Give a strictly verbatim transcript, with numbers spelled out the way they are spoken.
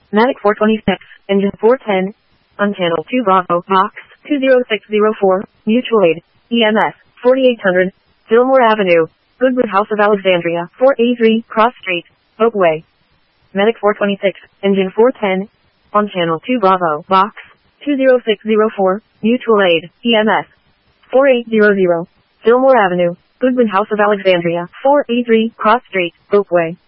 Matic four twenty-six, engine four ten, on channel two Bravo, box two zero six zero four, mutual aid, E M S forty-eight hundred, Fillmore Avenue, Goodwood House of Alexandria, four eighty-three, Cross Street, Oakway. Medic four twenty-six, engine four ten, on channel two Bravo, box two zero six zero four, mutual aid, E M S four eight hundred, Fillmore Avenue, Goodwin House of Alexandria, four eighty-three, Cross Street, Oakway.